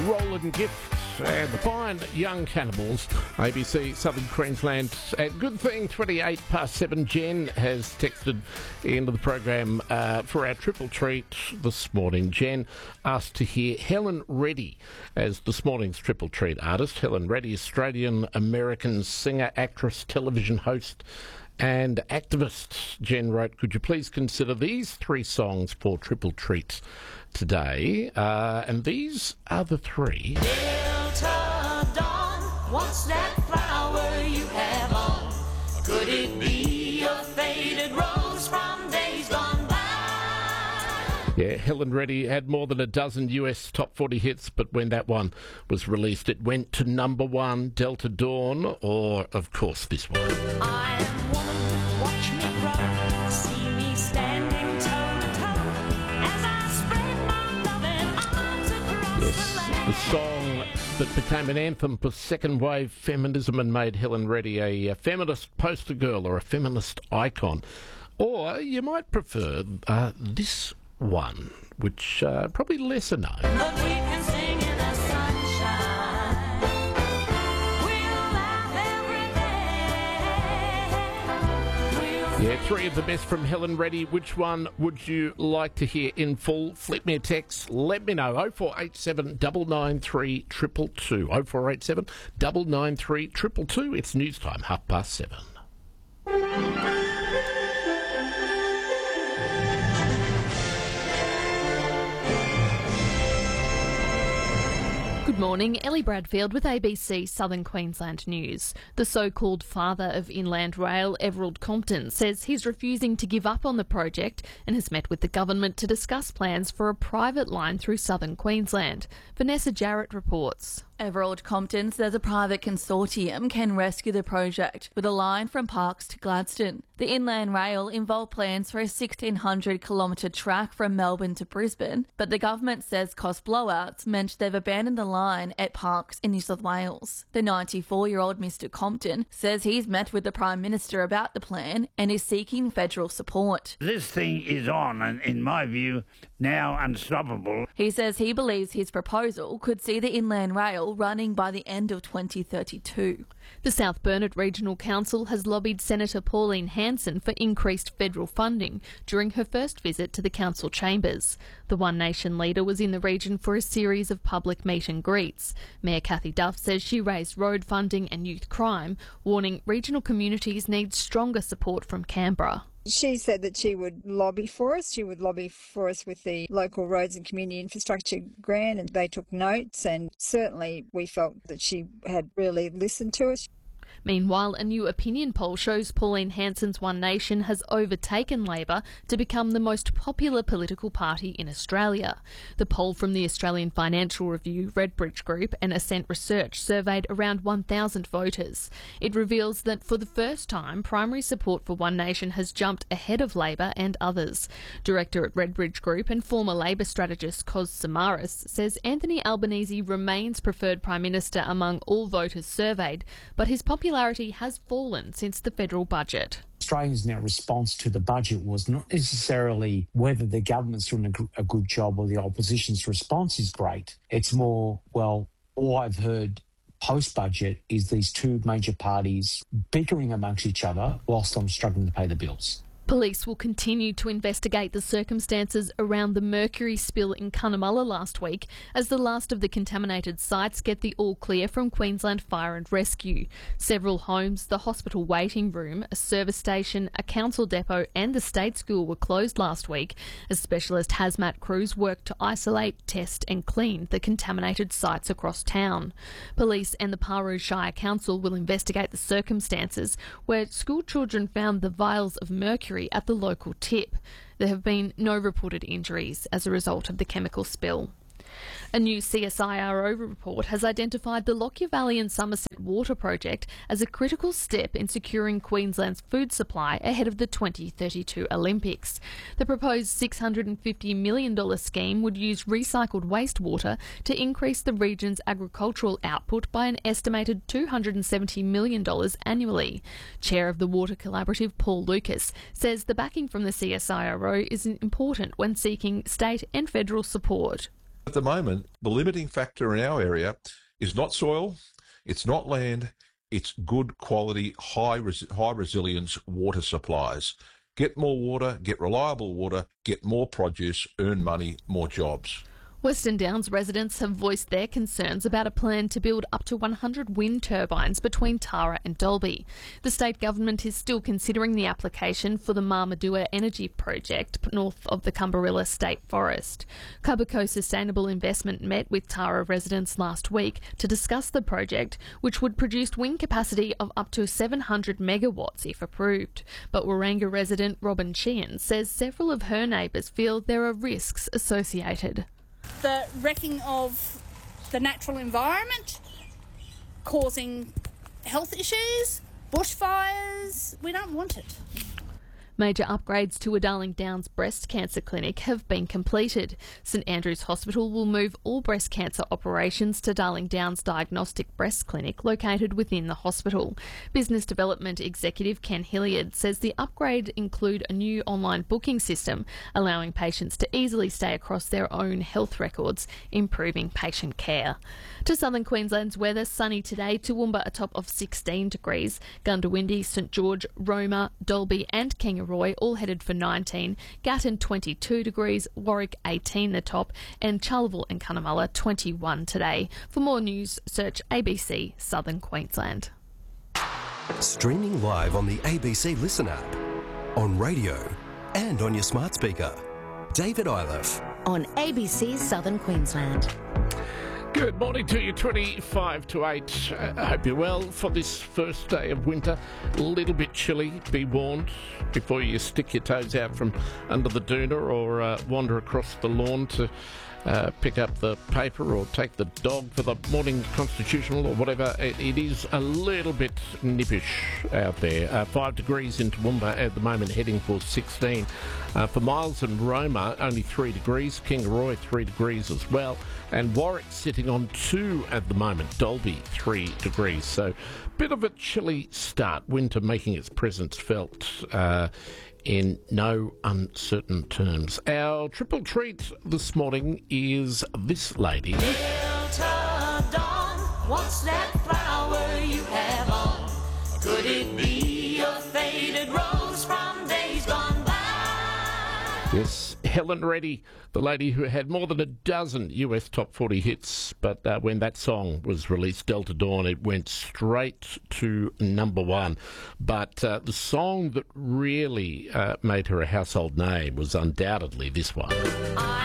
Roland Gift and the fine Young Cannibals, ABC Southern Queensland. Good thing, 7:28. Jen has texted into the program for our triple treat this morning. Jen asked to hear Helen Reddy as this morning's triple treat artist. Helen Reddy, Australian-American singer, actress, television host and activist. Jen wrote, could you please consider these three songs for triple treats today? And these are the three. Delta Dawn, what's that flower you have on? Could it be a faded rose from days gone by? Yeah, Helen Reddy had more than a dozen US top 40 hits, but when that one was released, it went to number one. Delta Dawn, or, of course, this one. I am woman, watch me grow, see me standing toe-to-toe, as I spread my loving arms across the land. The song that became an anthem for second-wave feminism and made Helen Reddy a feminist poster girl or a feminist icon. Or you might prefer this one, which probably lesser known. But we can sing in the sunshine. We'll laugh every day. Yeah, three of the best from Helen Reddy. Which one would you like to hear in full? Flip me a text. Let me know. 0487 993 222. 0487 993 222. It's news time, 7:30. Good morning, Ellie Bradfield with ABC Southern Queensland News. The so-called father of Inland Rail, Everald Compton, says he's refusing to give up on the project and has met with the government to discuss plans for a private line through southern Queensland. Vanessa Jarrett reports. Everald Compton says a private consortium can rescue the project with a line from Parkes to Gladstone. The Inland Rail involved plans for a 1,600-kilometre track from Melbourne to Brisbane, but the government says cost blowouts meant they've abandoned the line at Parkes in New South Wales. The 94-year-old Mr Compton says he's met with the Prime Minister about the plan and is seeking federal support. This thing is on, and in my view, now unstoppable. He says he believes his proposal could see the Inland Rail running by the end of 2032. The South Burnett Regional Council has lobbied Senator Pauline Hanson for increased federal funding during her first visit to the council chambers. The One Nation leader was in the region for a series of public meet and greets. Mayor Cathy Duff says she raised road funding and youth crime, warning regional communities need stronger support from Canberra. She said that she would lobby for us. She would lobby for us with the local roads and community infrastructure grant, and they took notes, and certainly we felt that she had really listened to us. Meanwhile, a new opinion poll shows Pauline Hanson's One Nation has overtaken Labor to become the most popular political party in Australia. The poll from the Australian Financial Review, Redbridge Group and Ascent Research surveyed around 1,000 voters. It reveals that for the first time, primary support for One Nation has jumped ahead of Labor and others. Director at Redbridge Group and former Labor strategist Kos Samaras says Anthony Albanese remains preferred Prime Minister among all voters surveyed, but his popularity has fallen since the federal budget. Australians' now response to the budget was not necessarily whether the government's doing a good job or the opposition's response is great. It's more, well, all I've heard post-budget is these two major parties bickering amongst each other whilst I'm struggling to pay the bills. Police will continue to investigate the circumstances around the mercury spill in Cunnamulla last week as the last of the contaminated sites get the all-clear from Queensland Fire and Rescue. Several homes, the hospital waiting room, a service station, a council depot and the state school were closed last week as specialist hazmat crews worked to isolate, test and clean the contaminated sites across town. Police and the Paru Shire Council will investigate the circumstances where school children found the vials of mercury at the local tip. There have been no reported injuries as a result of the chemical spill. A new CSIRO report has identified the Lockyer Valley and Somerset Water Project as a critical step in securing Queensland's food supply ahead of the 2032 Olympics. The proposed $650 million scheme would use recycled wastewater to increase the region's agricultural output by an estimated $270 million annually. Chair of the Water Collaborative, Paul Lucas, says the backing from the CSIRO is important when seeking state and federal support. At the moment, the limiting factor in our area is not soil, it's not land, it's good quality, high resilience water supplies. Get more water, get reliable water, get more produce, earn money, more jobs. Western Downs residents have voiced their concerns about a plan to build up to 100 wind turbines between Tara and Dalby. The state government is still considering the application for the Marmadua Energy Project north of the Cumberilla State Forest. Caboco Sustainable Investment met with Tara residents last week to discuss the project, which would produce wind capacity of up to 700 megawatts if approved. But Waranga resident Robin Sheehan says several of her neighbours feel there are risks associated. The wrecking of the natural environment, causing health issues, bushfires. We don't want it. Major upgrades to a Darling Downs breast cancer clinic have been completed. St Andrew's Hospital will move all breast cancer operations to Darling Downs Diagnostic Breast Clinic located within the hospital. Business Development Executive Ken Hilliard says the upgrade include a new online booking system, allowing patients to easily stay across their own health records, improving patient care. To southern Queensland's weather, sunny today, Toowoomba a top of 16 degrees, Gundawindi, St George, Roma, Dalby and Kangaroo all headed for 19, Gatton 22 degrees, Warwick 18 the top, and Charleville and Cunnamulla 21 today. For more news, search ABC Southern Queensland. Streaming live on the ABC Listen app, on radio and on your smart speaker. David Iliff on ABC Southern Queensland. Good morning to you, 25 to 8. I hope you're well for this first day of winter. A little bit chilly, be warned, before you stick your toes out from under the doona or wander across the lawn to pick up the paper or take the dog for the morning constitutional or whatever. It is a little bit nippish out there. 5 degrees in Toowoomba at the moment, heading for 16. For Miles and Roma, only 3 degrees. Kingaroy, 3 degrees as well. And Warwick sitting on 2 at the moment. Dalby, 3 degrees. So, bit of a chilly start. Winter making its presence felt in no uncertain terms. Our triple treat this morning is this lady. Delta Dawn, what's that flower you have on? Could it be a faded rose from days gone by? Yes, Helen Reddy, the lady who had more than a dozen US top 40 hits, but when that song was released, Delta Dawn, it went straight to number 1. But the song that really made her a household name was undoubtedly this one.